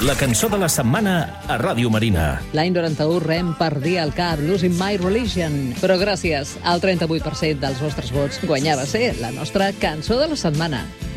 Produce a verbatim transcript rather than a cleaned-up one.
la cançó de la setmana a Ràdio Marina. L'any noranta-u Rem perdia el cap, Losing My Religion. Però gràcies al trenta-vuit per cent dels vostres vots guanyava ser la nostra cançó de la setmana.